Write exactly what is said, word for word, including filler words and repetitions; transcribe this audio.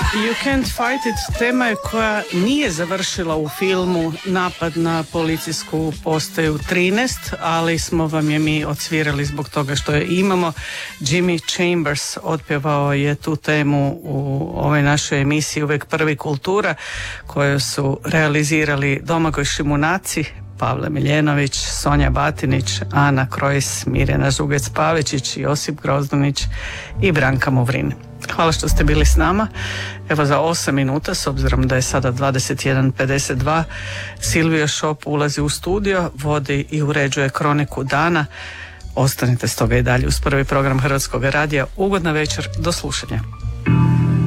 You Can't Fight It tema je koja nije završila u filmu Napad na policijsku postaju trinaest, ali smo vam je mi odsvirali zbog toga što je imamo. Jimmy Chambers otpjevao je tu temu u ovoj našoj emisiji Uvijek prvi kultura, koju su realizirali Domagoj Šimunaci, Pavle Miljenović, Sonja Batinić, Ana Krojs, Mirjana Žugec-Pavičić, Josip Grozdanić i Branka Movrin. Hvala što ste bili s nama. Evo za osam minuta, s obzirom da je sada dvadeset jedan pedeset dva, Silvio Šop ulazi u studio, vodi i uređuje kroniku dana. Ostanite stoga i dalje uz prvi program Hrvatskog radija. Ugodna večer, do slušanja.